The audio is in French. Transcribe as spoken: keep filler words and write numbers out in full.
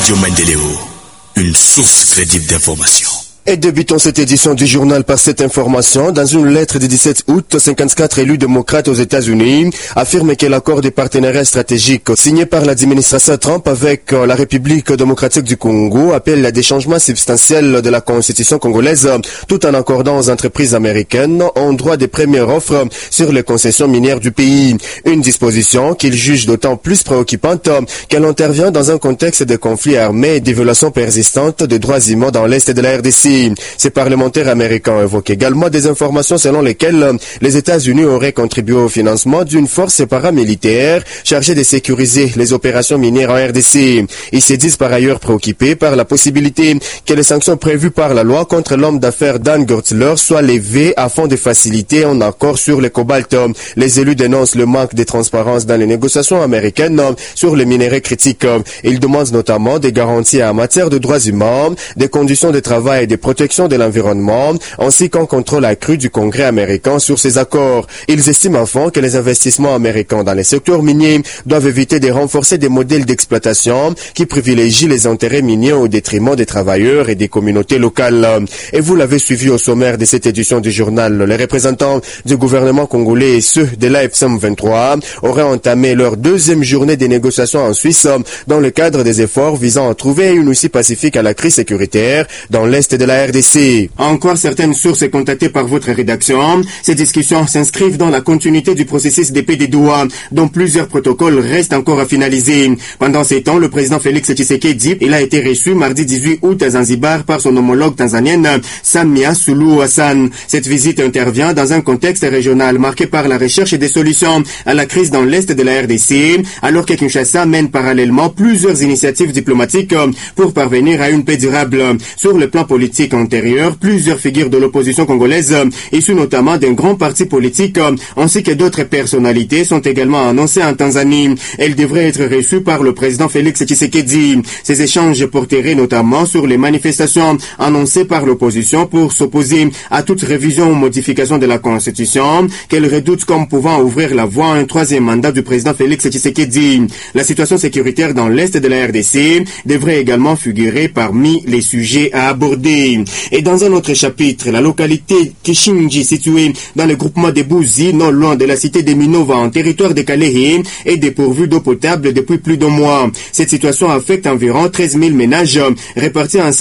Radio Maendeleo, une source crédible d'information. Et débutons cette édition du journal par cette information. Dans une lettre du dix-sept août, cinquante-quatre élus démocrates aux États-Unis affirment que l'accord de partenariat stratégique signé par l'administration Trump avec la République démocratique du Congo appelle à des changements substantiels de la constitution congolaise, tout en accordant aux entreprises américaines un droit de première offre sur les concessions minières du pays. Une disposition qu'ils jugent d'autant plus préoccupante qu'elle intervient dans un contexte de conflits armés et de violations persistantes des droits humains dans l'Est de la R D C. Ces parlementaires américains évoquent également des informations selon lesquelles les États-Unis auraient contribué au financement d'une force paramilitaire chargée de sécuriser les opérations minières en R D C. Ils se disent par ailleurs préoccupés par la possibilité que les sanctions prévues par la loi contre l'homme d'affaires Dan Gertzler soient levées afin de faciliter un accord sur le cobalt. Les élus dénoncent le manque de transparence dans les négociations américaines sur les minerais critiques. Ils demandent notamment des garanties en matière de droits humains, des conditions de travail et des protection de l'environnement, ainsi qu'un contrôle accru du Congrès américain sur ces accords. Ils estiment enfin que les investissements américains dans les secteurs miniers doivent éviter de renforcer des modèles d'exploitation qui privilégient les intérêts miniers au détriment des travailleurs et des communautés locales. Et vous l'avez suivi au sommaire de cette édition du journal, les représentants du gouvernement congolais et ceux de l'A F C M vingt-trois auraient entamé leur deuxième journée des négociations en Suisse dans le cadre des efforts visant à trouver une issue pacifique à la crise sécuritaire dans l'Est de la R D C. Encore certaines sources contactées par votre rédaction. Ces discussions s'inscrivent dans la continuité du processus de paix des Doha, dont plusieurs protocoles restent encore à finaliser. Pendant ces temps, le président Félix Tshisekedi, il a été reçu mardi dix-huit août à Zanzibar par son homologue tanzanienne Samia Suluhu Hassan. Cette visite intervient dans un contexte régional marqué par la recherche des solutions à la crise dans l'Est de la R D C, alors que Kinshasa mène parallèlement plusieurs initiatives diplomatiques pour parvenir à une paix durable. Sur le plan politique antérieure, plusieurs figures de l'opposition congolaise, issues notamment d'un grand parti politique, ainsi que d'autres personnalités, sont également annoncées en Tanzanie. Elles devraient être reçues par le président Félix Tshisekedi. Ces échanges porteraient notamment sur les manifestations annoncées par l'opposition pour s'opposer à toute révision ou modification de la Constitution, qu'elle redoute comme pouvant ouvrir la voie à un troisième mandat du président Félix Tshisekedi. La situation sécuritaire dans l'Est de la R D C devrait également figurer parmi les sujets à aborder. Et dans un autre chapitre, la localité Kishinji, située dans le groupement de Bouzi, non loin de la cité de Minova, en territoire de Kalehe, est dépourvue d'eau potable depuis plus d'un mois. Cette situation affecte environ treize mille ménages répartis en